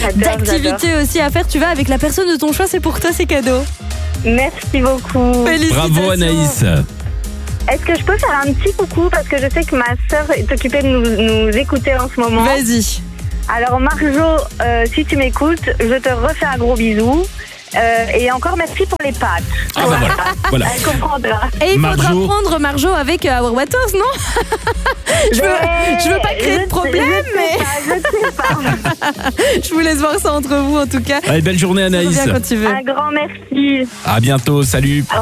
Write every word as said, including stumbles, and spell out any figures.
J'adore, d'activités j'adore. aussi à faire. Tu vas avec la personne de ton choix, c'est pour toi, c'est cadeau. Merci beaucoup. Félicitations. Bravo Anaïs. Est-ce que je peux faire un petit coucou parce que je sais que ma sœur est occupée de nous, nous écouter en ce moment. Vas-y. Alors Marjo, euh, si tu m'écoutes, je te refais un gros bisou. Euh, et encore merci pour les pâtes. Ah bah voilà, voilà. Elle comprendra. Et il faudra Marjo. prendre Marjo avec euh, Our Waters, non? je, veux, je veux pas créer Je- de problème, je sais mais pas, je sais pas. je vous laisse voir ça entre vous en tout cas. Allez, belle journée Anaïs. Reviens quand tu veux. Un grand merci. À bientôt, salut.